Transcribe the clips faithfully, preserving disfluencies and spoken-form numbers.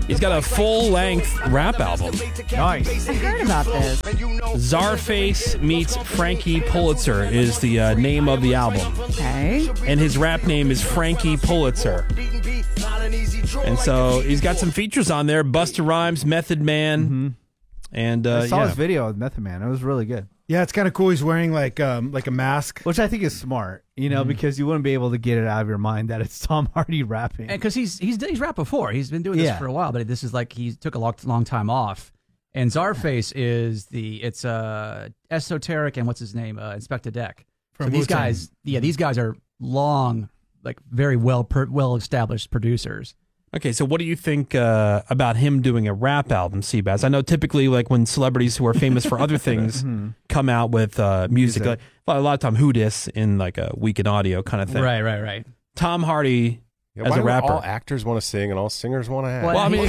He's got a full-length rap album. Nice. I heard about this. Czarface meets Frankie Pulitzer is the uh, name of the album. Okay. And his rap name is Frankie Pulitzer. And so he's got some features on there. Busta Rhymes, Method Man. Mm-hmm. And uh, I saw yeah. his video with Method Man. It was really good. Yeah, it's kind of cool. He's wearing like um like a mask, which I think is smart. You know, mm-hmm. because you wouldn't be able to get it out of your mind that it's Tom Hardy rapping. And because he's he's he's rapped before, he's been doing this Yeah. for a while, but this is like he took a long, long time off. And Czarface is the it's uh Esoteric and what's his name uh, Inspector Deck. From so these Wu-Tang. guys, yeah, these guys are long, like very well per, well established producers. Okay, so what do you think uh, about him doing a rap album, Seabass? I know typically, like when celebrities who are famous for other things come out with uh, music, Music. like, a lot of time Who Dis in like a Weekend Audio kind of thing. Right, right, right. Tom Hardy Yeah, as why a do rapper. all actors want to sing and all singers want to act? Well, I mean,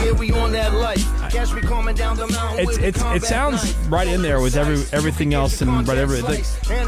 it's it's it sounds right in there with every everything else and whatever. Like,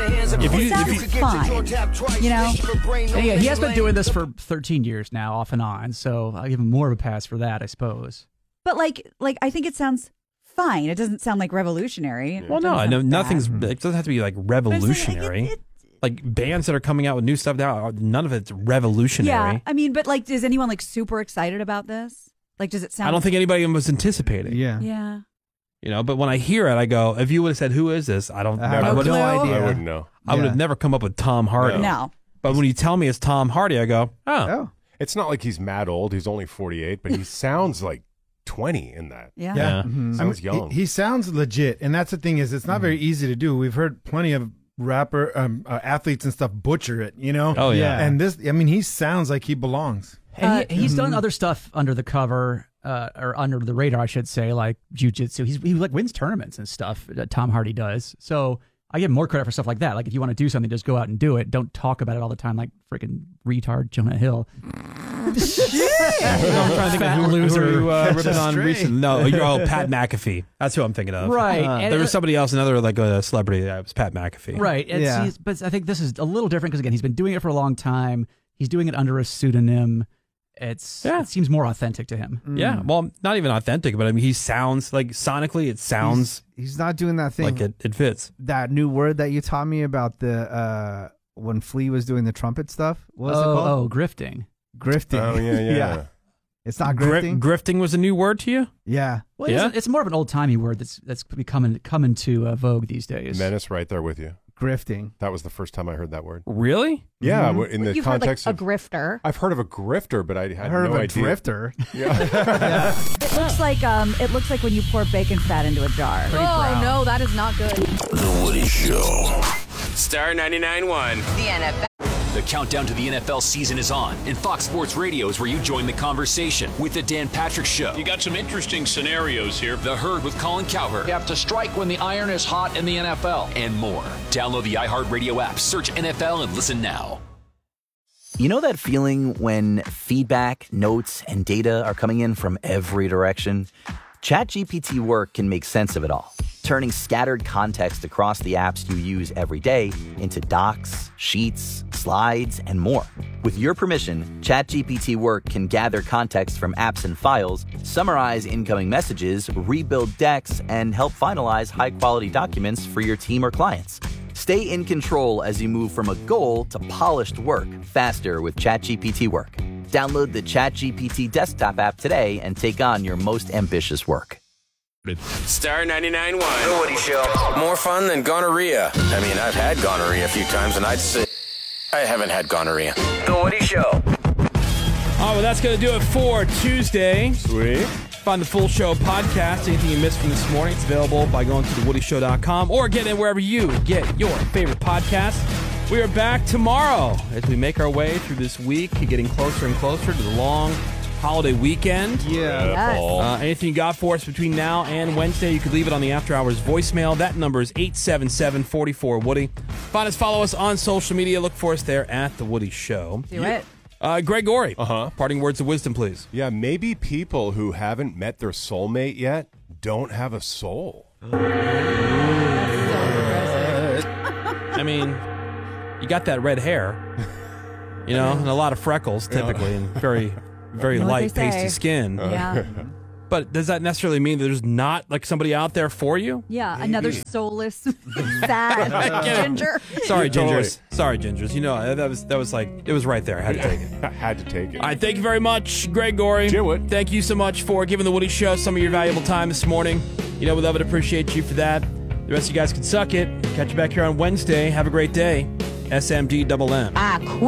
if you It sounds if you, fine. You know? And yeah, he has been doing this for thirteen years now, off and on. So I'll give him more of a pass for that, I suppose. But like, like I think it sounds fine. It doesn't sound like revolutionary. well, It no, doesn't I know sound nothing's. bad. It doesn't have to be like But I'm saying, like, revolutionary. it- it- Like bands that are coming out with new stuff now, none of it's revolutionary. Yeah, I mean, but like, is anyone like super excited about this? Like, does it sound? I don't think anybody was anticipating. Yeah. Yeah. You know, but when I hear it, I go, if you would have said, who is this? I don't I have I no would clue. I idea. wouldn't know. I would Yeah. have never come up with Tom Hardy. No. But when you tell me it's Tom Hardy, I go, oh. Oh. It's not like he's mad old. He's only forty-eight, but he sounds like twenty in that. Yeah. Yeah. Yeah. I mean, Sounds young. He, he sounds legit, and that's the thing is, it's not very easy to do. We've heard plenty of rapper um, uh, athletes and stuff butcher it, you know. Oh, yeah. And this, I mean, he sounds like he belongs. And he, he's done other stuff under the cover, uh, or under the radar, I should say, like jiu-jitsu. He's, he like wins tournaments and stuff that Tom Hardy does. So I give him more credit for stuff like that. Like if you want to do something, just go out and do it. Don't talk about it all the time like freaking retard Jonah Hill. I'm trying to think Fat of who, loser. who are you uh, Catch ripping a on stray. recent. No, you're oh, Pat McAfee. That's who I'm thinking of. Right. Uh, And- there was somebody else, another like a celebrity. That was Pat McAfee. Right. It's, Yeah. he's, but I think this is a little different because, again, he's been doing it for a long time. He's doing it under a pseudonym. It's Yeah. It seems more authentic to him. Yeah. Well, not even authentic, but I mean, he sounds like sonically, it sounds He's, he's not doing that thing. like it, it fits. That new word that you taught me about the uh, when Flea was doing the trumpet stuff. What was oh, it called? oh, grifting. Grifting. Oh, yeah, yeah. It's not Gri- grifting. grifting was a new word to you? yeah. Well, Yeah? it's, it's more of an old timey word that's that's becoming coming to uh, vogue these days. Menace right there with you. Grifting. That was the first time I heard that word. Really? Yeah, Mhm. w- in the You've context heard like of... a grifter. I've heard of a grifter, but I had I heard no of a idea. drifter. Yeah. It looks like um, it looks like when you pour bacon fat into a jar. Oh, no, that is not good. The Woody Show. Star ninety-nine point one. The N F L. The countdown to the N F L season is on, and Fox Sports Radio is where you join the conversation with the Dan Patrick Show. You got some interesting scenarios here. The Herd with Colin Cowherd. You have to strike when the iron is hot in the N F L. And more. Download the iHeartRadio app, search N F L, and listen now. You know that feeling when feedback, notes, and data are coming in from every direction? ChatGPT Work can make sense of it all, turning scattered context across the apps you use every day into docs, sheets, slides, and more. With your permission, ChatGPT Work can gather context from apps and files, summarize incoming messages, rebuild decks, and help finalize high-quality documents for your team or clients. Stay in control as you move from a goal to polished work faster with ChatGPT Work. Download the ChatGPT desktop app today and take on your most ambitious work. Star ninety-nine point one. The Woody Show. More fun than gonorrhea. I mean, I've had gonorrhea a few times, and I'd say I haven't had gonorrhea. The Woody Show. All right, well, that's going to do it for Tuesday. Sweet. Find the full show podcast. Anything you missed from this morning, it's available by going to the woody show dot com or get it wherever you get your favorite podcast. We are back tomorrow as we make our way through this week, getting closer and closer to the long holiday weekend. Yeah. Yes. Uh, anything you got for us between now and Wednesday, you could leave it on the After Hours voicemail. That number is eight seven seven, four four, Woody. Find us, follow us on social media. Look for us there at The Woody Show. Do it. Uh, Greg Gorey, Uh-huh. parting words of wisdom, please. Yeah, maybe people who haven't met their soulmate yet don't have a soul. I mean, you got that red hair, you know, and a lot of freckles typically, and very, very Know what light, they say. pasty skin. Yeah. But does that necessarily mean that there's not like somebody out there for you? Yeah, another soulless, sad ginger. Sorry, Totally. Gingers. Sorry, Gingers. You know, that was that was like, it was right there. I had to take it. I had to take it. All right, thank you very much, Greg Gorey. Jim, thank you so much for giving the Woody Show some of your valuable time this morning. You know, we love and appreciate you for that. The rest of you guys can suck it. Catch you back here on Wednesday. Have a great day. S M D double M. I quit.